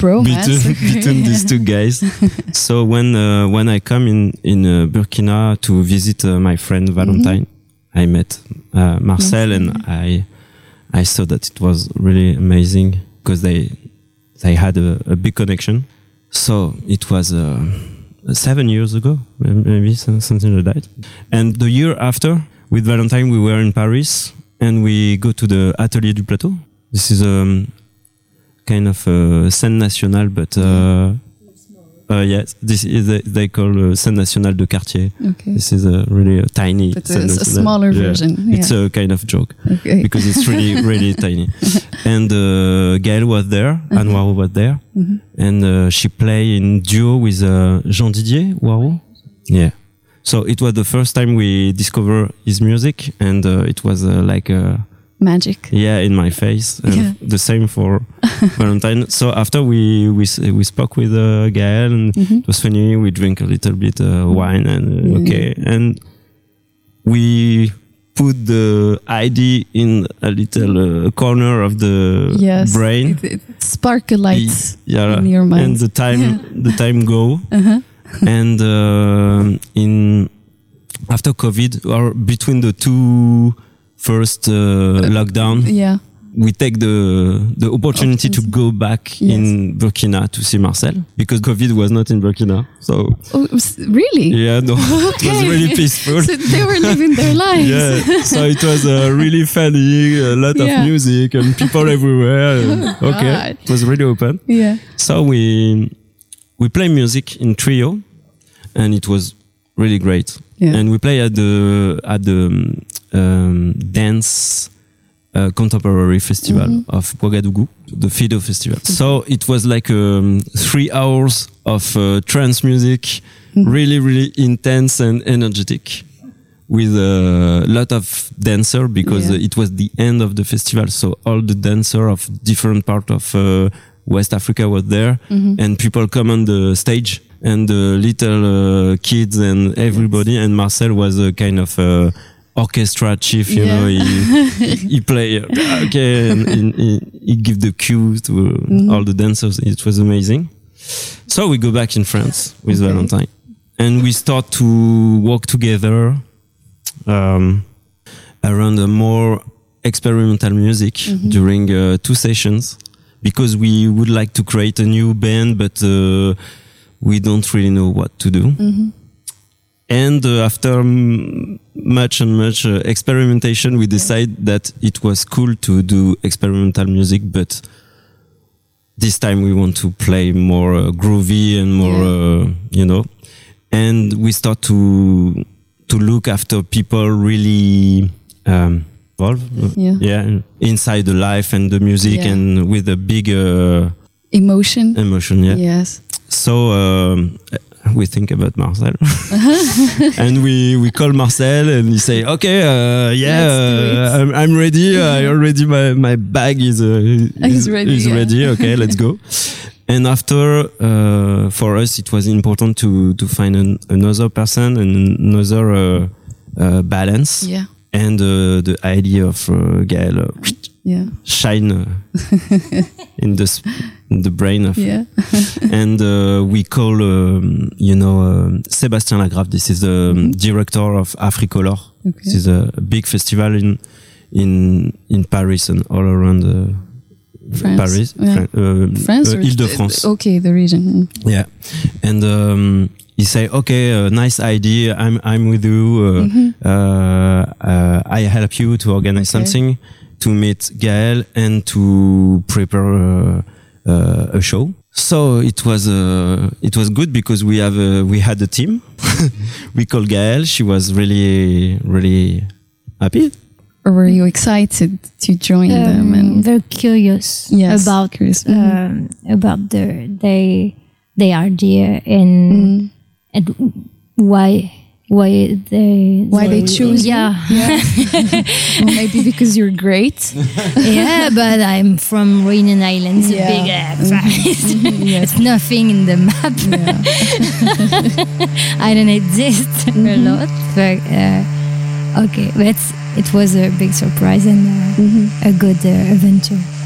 bromance between these two guys. So when I come in Burkina to visit my friend Valentine, I met Marcel, and I saw that it was really amazing because they had a big connection. So it was 7 years ago, maybe something like that. And the year after, with Valentine, we were in Paris and we go to the Atelier du Plateau. This is kind of scène nationale, but yes, this is they call scène nationale de quartier. Okay. This is really tiny. But it's a smaller version. Yeah. It's a kind of joke because it's really really tiny. And Gaëlle was there, Anne Waro was there, and she played in duo with Jean Didier Waro. Yeah. So it was the first time we discovered his music, and it was like magic. Yeah, in my face. The same for Valentine. So after we spoke with Gaëlle, and it was funny. We drank a little bit wine, and and we put the ID in a little corner of the brain. It sparkle lights in your mind. And the time go. And in after COVID, or between the two first lockdown, we take the opportunity to go back in Burkina to see Marcel, because COVID was not in Burkina. So really? Yeah, no, it was really peaceful. So they were living their lives. Yeah, so it was really funny, a lot of music and people everywhere. And, it was really open. Yeah. So we play music in trio, and it was really great. Yeah. And we play at the dance contemporary festival of Ouagadougou, the Fido Festival. So it was like 3 hours of trance music, really, really intense and energetic, with a lot of dancer, because it was the end of the festival. So all the dancer of different part of West Africa was there, and people come on the stage, and the little kids and everybody, and Marcel was a kind of orchestra chief, you know, he played, and he give the cue to all the dancers. It was amazing. So we go back in France with Valentine, and we start to work together around a more experimental music during 2 sessions, because we would like to create a new band, but we don't really know what to do. And after much experimentation, we decided that it was cool to do experimental music, but this time we want to play more groovy and more, you know. And we start to look after people really involved, inside the life and the music, and with a big emotion. Yes. So we think about Marcel, and we call Marcel, and he say, "Okay, I'm ready. I already my bag is ready. Okay, let's go." And after, for us, it was important to find another person and another balance. Yeah. And the idea of Gaëlle shine in the brain of and we call Sébastien Lagrave. This is the director of Africolor. This is a big festival in Paris and all around France. France, Île-de-France. Okay, the region. Yeah, and he say, "Okay, nice idea. I'm with you. I help you to organize something, to meet Gaëlle and to prepare a show." So it was good, because we had a team. We called Gaëlle. She was really, really happy. Or were you excited to join them? And very curious about their idea and why they choose you. Well, maybe because you're great. But I'm from Réunion Islands, big Paris. It's nothing in the map. I don't exist a lot, but but it was a big surprise and a good adventure.